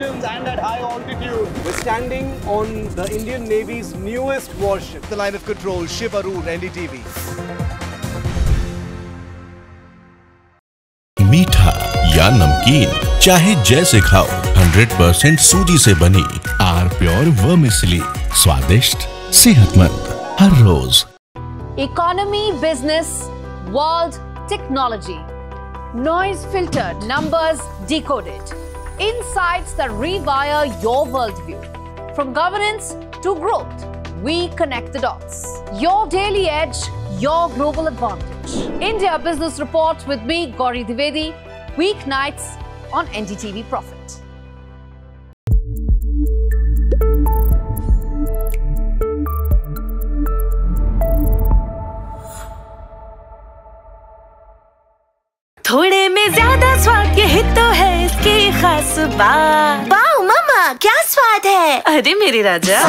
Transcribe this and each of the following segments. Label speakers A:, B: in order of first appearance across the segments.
A: And at high altitude. We're standing on the Indian Navy's newest warship.
B: The line of control, Shiv Arun, NDTV.
C: मीठा या नमकीन, चाहे जैसे खाओ, 100% सूजी से बनी आर प्योर वर्मिसेली, स्वादिष्ट, सेहतमंद हर रोज।
D: Economy, business, world, technology. Noise filtered, numbers decoded. Insights that rewire your worldview. From governance to growth, we connect the dots. Your daily edge, your global advantage. India Business Report with me, Gauri Dwivedi, weeknights on NDTV Profit.
E: थोड़े में ज्यादा स्वाद, यही तो है इसकी खास बात।
F: वाओ मामा, क्या स्वाद है।
E: अरे मेरे राजा,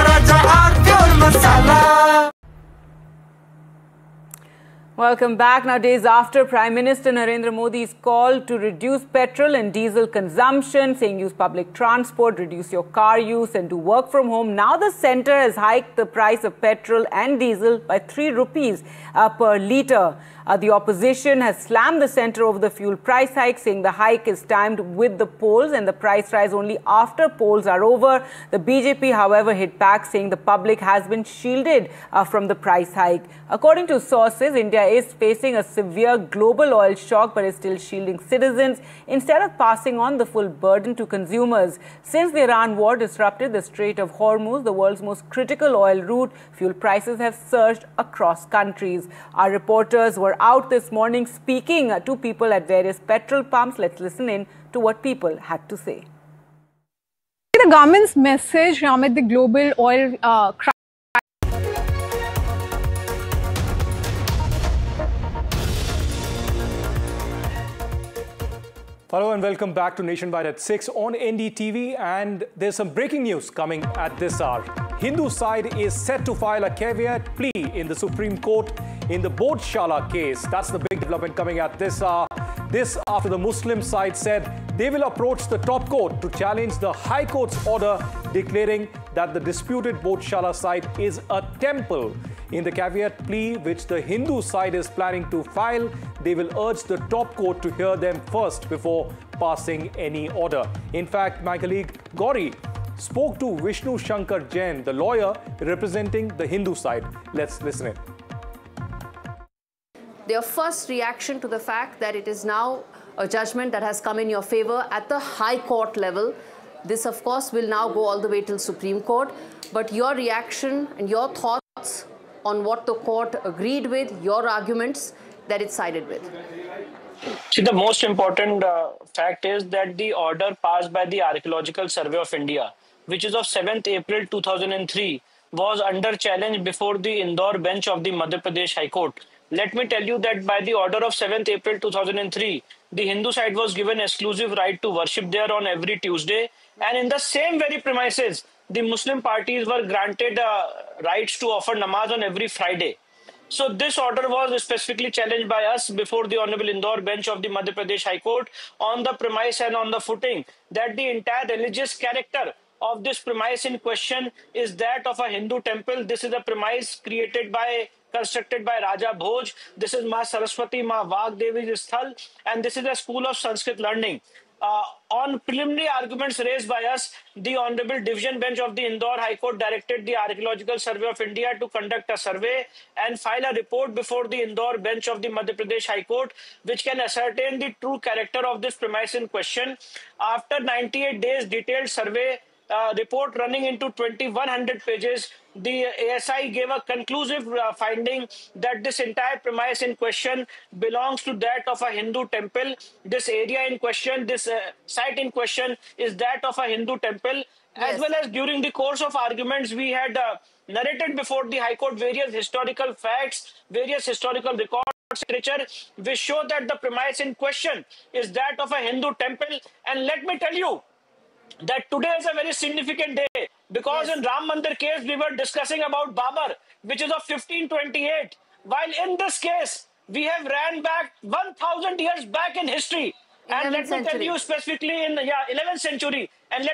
G: Welcome back. Now, days after Prime Minister Narendra Modi's call to reduce petrol and diesel consumption, saying use public transport, reduce your car use and do work from home, now the centre has hiked the price of petrol and diesel by 3 rupees per litre. The opposition has slammed the centre over the fuel price hike, saying the hike is timed with the polls and the price rise only after polls are over. The BJP, however, hit back, saying the public has been shielded from the price hike. According to sources, India is facing a severe global oil shock but is still shielding citizens instead of passing on the full burden to consumers. Since the Iran war disrupted the Strait of Hormuz, the world's most critical oil route, fuel prices have surged across countries. Our reporters were out this morning speaking to people at various petrol pumps. Let's listen in to what people had to say.
H: The government's message amid the global oil crisis.
I: Hello and welcome back to Nationwide at 6 on NDTV, and there's some breaking news coming at this hour. Hindu side is set to file a caveat plea in the Supreme Court in the Bodhshala case. That's the big development coming at this hour. This after the Muslim side said they will approach the top court to challenge the High Court's order declaring that the disputed Bodhshala site is a temple. In the caveat plea, which the Hindu side is planning to file, they will urge the top court to hear them first before passing any order. In fact, my colleague Gauri spoke to Vishnu Shankar Jain, the lawyer representing the Hindu side. Let's listen in.
D: Their first reaction to the fact that it is now a judgment that has come in your favor at the High Court level. This, of course, will now go all the way till Supreme Court. But your reaction and your thoughts on what the court agreed with, your arguments that it sided with?
J: See, the most important fact is that the order passed by the Archaeological Survey of India, which is of 7th April 2003, was under challenge before the Indore bench of the Madhya Pradesh High Court. Let me tell you that by the order of 7th April 2003, the Hindu side was given exclusive right to worship there on every Tuesday, and in the same very premises, the Muslim parties were granted rights to offer namaz on every Friday. So this order was specifically challenged by us before the Honorable Indore bench of the Madhya Pradesh High Court on the premise and on the footing that the entire religious character of this premise in question is that of a Hindu temple. This is a premise constructed by Raja Bhoj. This is Ma Saraswati, Ma Vagdevi's Sthal, and this is a school of Sanskrit learning. On preliminary arguments raised by us, the Honorable Division Bench of the Indore High Court directed the Archaeological Survey of India to conduct a survey and file a report before the Indore Bench of the Madhya Pradesh High Court, which can ascertain the true character of this premise in question. After 98 days detailed survey report running into 2100 pages, the ASI gave a conclusive finding that this entire premise in question belongs to that of a Hindu temple. This area in question, this site in question is that of a Hindu temple. Yes. As well as during the course of arguments, we had narrated before the High Court various historical facts, various historical records, literature, which show that the premise in question is that of a Hindu temple. And let me tell you that today is a very significant day, because in Ram Mandir case, we were discussing about Babar, which is of 1528. While in this case, we have ran back 1000 years back in history. And let me tell
D: century.
J: you specifically in 11th century. And let